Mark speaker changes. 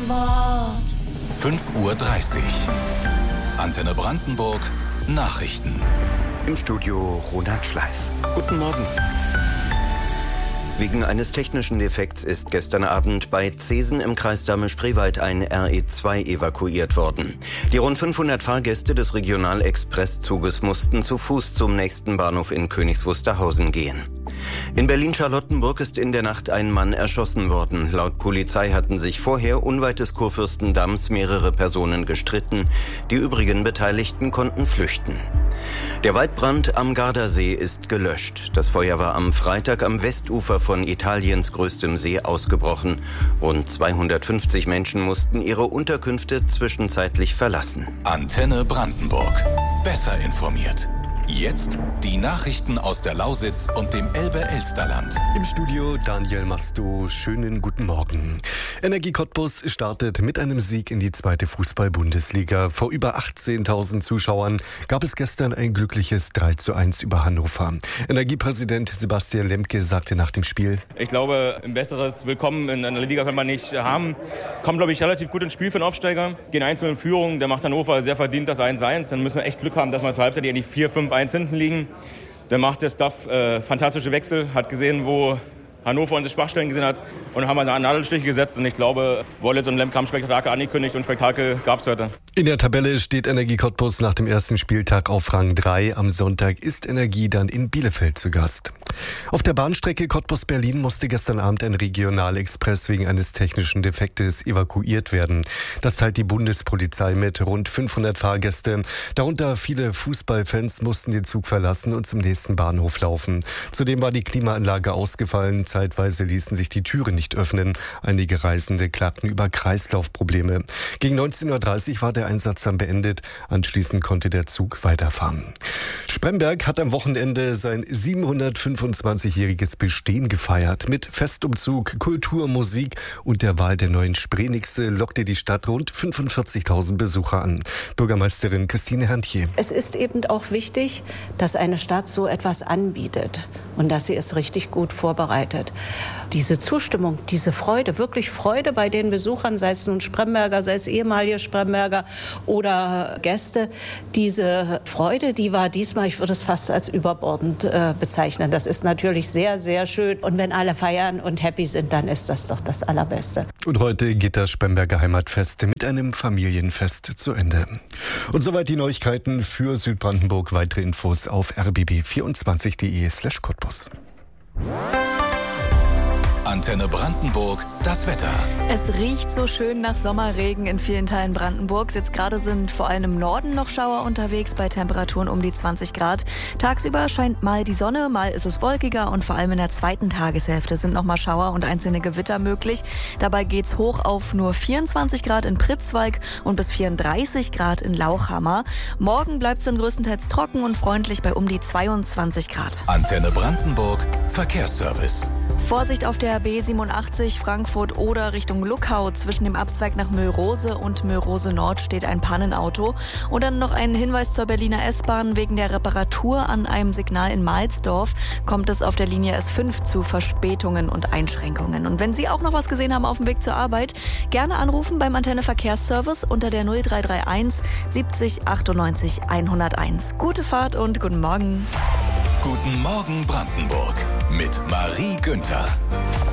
Speaker 1: Wort.
Speaker 2: 5:30 Uhr. Antenne Brandenburg. Nachrichten.
Speaker 3: Im Studio Ronald Schleif. Guten Morgen. Wegen eines technischen Defekts ist gestern Abend bei Zesen im Kreis Dahme-Spreewald ein RE2 evakuiert worden. Die rund 500 Fahrgäste des Regional-Express-Zuges mussten zu Fuß zum nächsten Bahnhof in Königs Wusterhausen gehen. In Berlin-Charlottenburg ist in der Nacht ein Mann erschossen worden. Laut Polizei hatten sich vorher unweit des Kurfürstendamms mehrere Personen gestritten. Die übrigen Beteiligten konnten flüchten. Der Waldbrand am Gardasee ist gelöscht. Das Feuer war am Freitag am Westufer von Italiens größtem See ausgebrochen. Rund 250 Menschen mussten ihre Unterkünfte zwischenzeitlich verlassen.
Speaker 2: Antenne Brandenburg. Besser informiert. Jetzt die Nachrichten aus der Lausitz und dem Elbe-Elsterland.
Speaker 4: Im Studio Daniel Masto. Schönen guten Morgen. Energie Cottbus startet mit einem Sieg in die 2. Fußball-Bundesliga. Vor über 18.000 Zuschauern gab es gestern ein glückliches 3:1 über Hannover. Energiepräsident Sebastian Lemke sagte nach dem Spiel:
Speaker 5: Ich glaube, ein besseres Willkommen in einer Liga kann man nicht haben. Kommt, glaube ich, relativ gut ins Spiel für den Aufsteiger. Gehen einzeln in Führung, der macht Hannover sehr verdient das 1:1. Dann müssen wir echt Glück haben, dass wir zur Halbzeit die 4-5-1 hinten liegen. Dann macht der Staff fantastische Wechsel, hat gesehen, wo Hannover unsere Schwachstellen gesehen hat und haben also einen Nadelstich gesetzt. Und ich glaube, Wollitz und Lemke haben Spektakel angekündigt und Spektakel gab es heute.
Speaker 4: In der Tabelle steht Energie Cottbus nach dem ersten Spieltag auf Rang 3. Am Sonntag ist Energie dann in Bielefeld zu Gast. Auf der Bahnstrecke Cottbus-Berlin musste gestern Abend ein Regionalexpress wegen eines technischen Defektes evakuiert werden. Das teilt die Bundespolizei mit. Rund 500 Fahrgäste, darunter viele Fußballfans, mussten den Zug verlassen und zum nächsten Bahnhof laufen. Zudem war die Klimaanlage ausgefallen. Zeitweise ließen sich die Türen nicht öffnen. Einige Reisende klagten über Kreislaufprobleme. Gegen 19:30 Uhr war der Einsatz dann beendet. Anschließend konnte der Zug weiterfahren. Spremberg hat am Wochenende sein 725-jähriges Bestehen gefeiert. Mit Festumzug, Kultur, Musik und der Wahl der neuen Spreenixe lockte die Stadt rund 45.000 Besucher an. Bürgermeisterin Christine Herrntje.
Speaker 6: Es ist eben auch wichtig, dass eine Stadt so etwas anbietet und dass sie es richtig gut vorbereitet. Diese Zustimmung, diese Freude, wirklich Freude bei den Besuchern, sei es nun Spremberger, sei es ehemalige Spremberger oder Gäste, diese Freude, die war diesmal, ich würde es fast als überbordend bezeichnen. Das ist natürlich sehr, sehr schön. Und wenn alle feiern und happy sind, dann ist das doch das Allerbeste.
Speaker 4: Und heute geht das Spremberger Heimatfest mit einem Familienfest zu Ende. Und soweit die Neuigkeiten für Südbrandenburg. Weitere Infos auf rbb24.de/Cottbus.
Speaker 2: Antenne Brandenburg, das Wetter.
Speaker 7: Es riecht so schön nach Sommerregen in vielen Teilen Brandenburgs. Jetzt gerade sind vor allem im Norden noch Schauer unterwegs bei Temperaturen um die 20 Grad. Tagsüber scheint mal die Sonne, mal ist es wolkiger und vor allem in der zweiten Tageshälfte sind noch mal Schauer und einzelne Gewitter möglich. Dabei geht's hoch auf nur 24 Grad in Pritzwalk und bis 34 Grad in Lauchhammer. Morgen bleibt's dann größtenteils trocken und freundlich bei um die 22 Grad.
Speaker 2: Antenne Brandenburg, Verkehrsservice.
Speaker 7: Vorsicht auf der B87 Frankfurt-Oder Richtung Luckau. Zwischen dem Abzweig nach Mühlrose und Mühlrose Nord steht ein Pannenauto. Und dann noch ein Hinweis zur Berliner S-Bahn. Wegen der Reparatur an einem Signal in Mahlsdorf kommt es auf der Linie S5 zu Verspätungen und Einschränkungen. Und wenn Sie auch noch was gesehen haben auf dem Weg zur Arbeit, gerne anrufen beim Antenne Verkehrsservice unter der 0331 70 98 101. Gute Fahrt und guten Morgen.
Speaker 2: Guten Morgen Brandenburg mit Marie Günther.